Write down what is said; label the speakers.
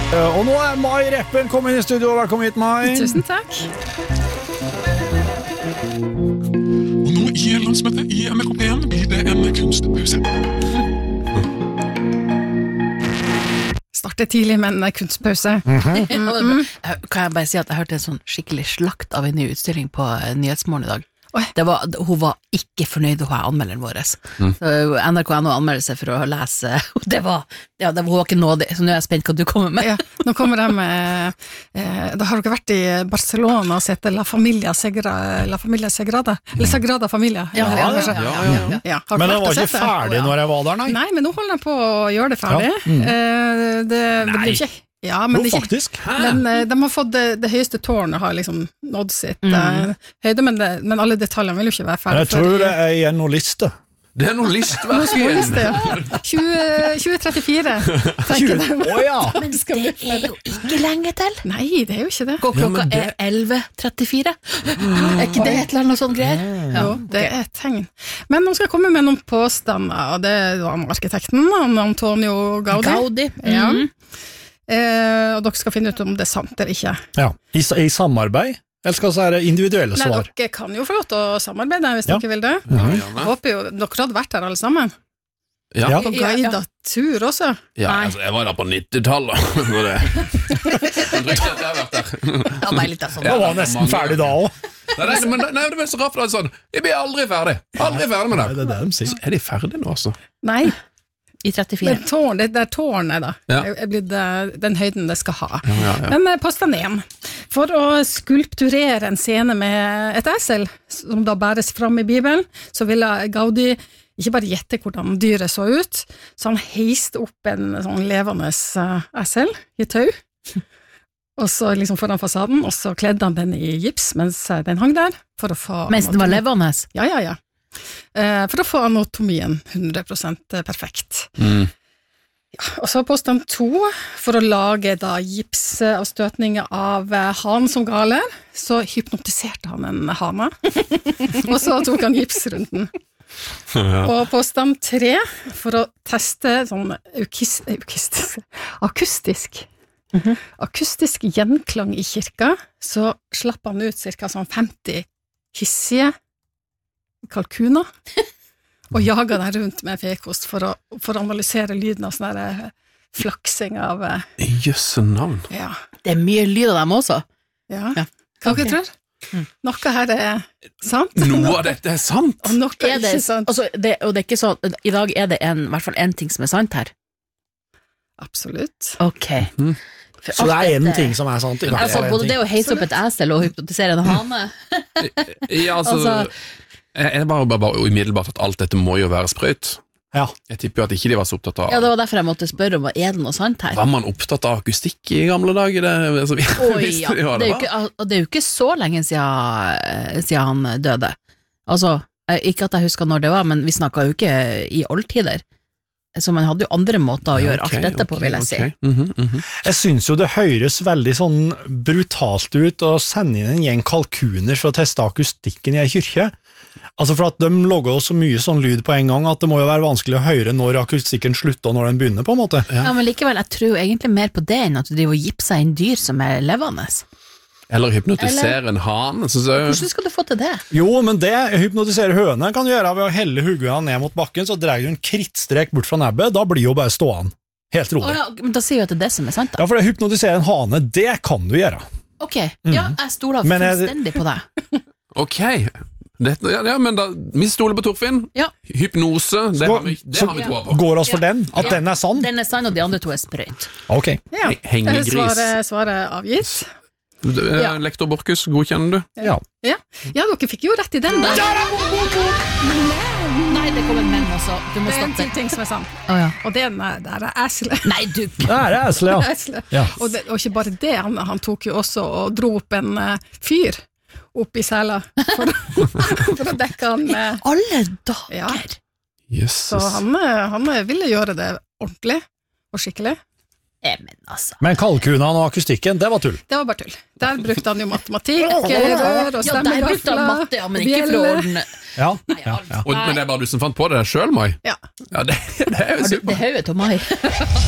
Speaker 1: Og nå Mai Reppen kommet inn i studio. Velkommen hit, Mai.
Speaker 2: Tusen takk.
Speaker 3: Og nå i landsmøtet i MKP1 blir det en kunstpause.
Speaker 2: Startet tidlig med en kunstpause.
Speaker 4: Kan jeg bare si at jeg hørte en sånn skikkelig slakt av en ny utstilling på Nyhetsmorgen i dag. Hun var ikke fornøyd med anmelderen vår. NRK.no anmeldelse for å lese. Hun var ikke nådig, så nå er jeg spent hva du kommer med.
Speaker 2: Ja, nå kommer de med da har dere vært i Barcelona og sett La Familia Sagrada eller Sagrada Familia.
Speaker 4: Ja.
Speaker 1: Men den var ikke ferdig når jeg var der, nei?
Speaker 2: Nei, men nå holder de på å gjøre det ferdig. Det blir ikke. Ja, men
Speaker 1: jo, faktisk.
Speaker 2: Men de har fått det høyeste tårnet har liksom nådd sitt høyde, men alle detaljene vil jo ikke være ferdig.
Speaker 1: Jeg tror det er noe liste.
Speaker 3: Det er noe listverk igjen.
Speaker 2: 2034.
Speaker 1: Åja!
Speaker 4: Men det er jo ikke lenge til.
Speaker 2: Nei, det er jo ikke det.
Speaker 4: Klokka er 11:34. Er ikke det et eller annet sånn greier?
Speaker 2: Jo, det er et tegn. Men de skal komme med noen påstander, og det var arkitekten, Antonio Gaudi. Ja. Og dere skal finne ut om det er sant eller ikke.
Speaker 1: Ja, i samarbeid? Eller skal det være individuelle svar?
Speaker 2: Nei, dere kan jo få lov til å samarbeide hvis dere vil det. Jeg håper jo, dere hadde vært her alle sammen.
Speaker 3: Ja.
Speaker 2: På guidet tur også.
Speaker 3: Ja, altså, jeg var der på 90-tallet. Jeg drøkte at jeg har vært der.
Speaker 4: Ja, nei, litt sånn.
Speaker 1: Jeg var nesten ferdig da også.
Speaker 3: Nei, det var så rart, for det er sånn, jeg blir aldri ferdig med det.
Speaker 1: Det er det de sier.
Speaker 3: Så er de ferdige nå, altså?
Speaker 2: Nei.
Speaker 4: I 34.
Speaker 2: Det er tårnet da, er blitt den høyden det skal ha. Men påstand 1. For å skulpturere en scene med et esel, som da bæres fram i Bibelen, så ville Gaudi ikke bare gjette hvordan dyret så ut, så han heiste opp en sånn levende esel i tau, og så liksom foran fasaden, og så kledde han den i gips mens den hang der, for å få...
Speaker 4: Mens den var levende?
Speaker 2: Ja. For å få anatomien 100% perfekt. Ja, og så påstand 2, for å lage da gipsavstøtninger av han som galer, så hypnotiserte han en hane, og så tok han gips rundt den. Og påstand 3, for å teste sånn akustisk gjenklang i kirka, så slapp han ut cirka sånn 50 hissige kalkuner, og jaga den rundt med fekost for å analysere lyden av sånne flaksing av...
Speaker 3: Jøsse navn.
Speaker 2: Ja.
Speaker 4: Det er mye lyd av dem også.
Speaker 2: Ja. Hva dere tror? Noe her er sant.
Speaker 3: Noe av dette er sant.
Speaker 2: Og noe er ikke sant.
Speaker 4: Altså, og det er ikke sånn, i dag er det i hvert fall en ting som er sant her.
Speaker 2: Absolutt.
Speaker 4: Ok.
Speaker 1: Så det er en ting som er sant.
Speaker 4: Altså, både det å heise opp et esel og hypnotisere en hane.
Speaker 3: Ja, altså... Jeg bare umiddelbart at alt dette må jo være sprøyt.
Speaker 1: Ja.
Speaker 3: Jeg tipper jo at ikke de var så opptatt av...
Speaker 4: Ja, det var derfor jeg måtte spørre om er det noe sant her.
Speaker 3: Var man opptatt av akustikk i gamle dager? Det
Speaker 4: er jo ikke så lenge siden han døde. Altså, ikke at jeg husker når det var, men vi snakket jo ikke i oldtider. Så man hadde jo andre måter å gjøre alt dette på, vil jeg si.
Speaker 1: Jeg synes jo det høres veldig sånn brutalt ut å sende inn en gjeng kalkuner for å teste akustikken i en kyrkje. Altså for at de logger så mye sånn lyd på en gang at det må jo være vanskelig å høre når akustikken slutter og når den begynner på en måte.
Speaker 4: Ja, men likevel, jeg tror jo egentlig mer på det enn at du driver og gipser inn dyr som er levende.
Speaker 3: Eller hypnotisere en hane.
Speaker 4: Hvordan skal du få til det?
Speaker 1: Jo, men det hypnotisere høne kan du gjøre ved å helle hugget ned mot bakken, så dreier du en krittstrek bort fra nebbet, da blir jo bare stående. Helt rolig.
Speaker 4: Ja, men da sier jo at det er det som er sant da.
Speaker 1: Ja, for det hypnotisere en hane, det kan du gjøre.
Speaker 4: Ok, ja, jeg stoler fullstendig på deg.
Speaker 3: Ok, men da, vi stoler på Torfinn.
Speaker 4: Ja.
Speaker 3: Hypnose, det har vi troa på.
Speaker 1: Går oss for den, at den er sann?
Speaker 4: Den er sann, og de andre to er sprøyt.
Speaker 1: Ok.
Speaker 2: Ja,
Speaker 3: Hengegris.
Speaker 2: Svaret avgitt.
Speaker 3: Lektor Borkus, godkjenner du?
Speaker 2: Ja, dere fikk jo rett i den da.
Speaker 4: Nei, det kommer menn også. Du må
Speaker 2: Det er en
Speaker 4: stoppe.
Speaker 2: ting som er sant. Og det er eselet.
Speaker 4: Nei, du.
Speaker 1: Det er eselet, ja.
Speaker 2: Og ikke bare det, han tok jo også og dro opp en fyr opp i sela for å dekke han med...
Speaker 4: Alle dager!
Speaker 3: Jesus.
Speaker 2: Så han ville gjøre det ordentlig og skikkelig.
Speaker 1: Men kalkunene og akustikken, det var tull.
Speaker 2: Det var bare tull. Der brukte han jo matematikk, rør og stemmegafler,
Speaker 4: men ikke for å ordne.
Speaker 1: Ja.
Speaker 3: Men det er bare du som fant på det selv, Mai?
Speaker 2: Ja.
Speaker 3: Det er jo
Speaker 4: Det er hodet til Mai.